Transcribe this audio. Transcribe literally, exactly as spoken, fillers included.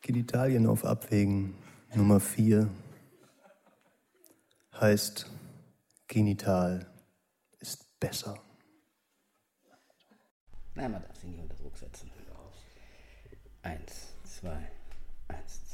Genitalien auf Abwägen Nummer vier heißt genital ist besser. Nein, man darf sie nicht unter Druck setzen. Eins, zwei, eins, zwei.